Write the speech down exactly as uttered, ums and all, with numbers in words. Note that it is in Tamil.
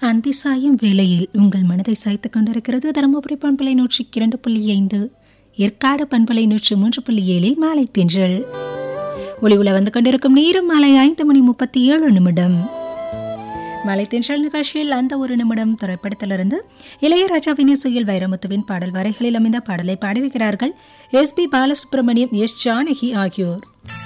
அந்தி சாயும் வேளையில் உங்கள் மனதை சாய்த்துக் கொண்டிருக்கிறது தருமபுரி பண்பலை நூற்றி இரண்டு புள்ளி ஐந்து, ஏற்காடு பண்பலை நூற்றி மூன்று புள்ளி ஏழில் மாலை தென்றல். ஒளி உலா வந்து கொண்டிருக்கும் நேரம் மாலை ஐந்து மணி முப்பத்தி ஏழு நிமிடம். மாலை தென்றல் நிகழ்ச்சியில் அந்த ஒரு நிமிடம் திரைப்படத்திலிருந்து இளையராஜாவின் இசையில் வைரமுத்துவின் பாடல் வரைகளில் அமைந்த பாடலை பாடியிருக்கிறார்கள் S B Balasubramaniam, S Janaki ஆகியோர்.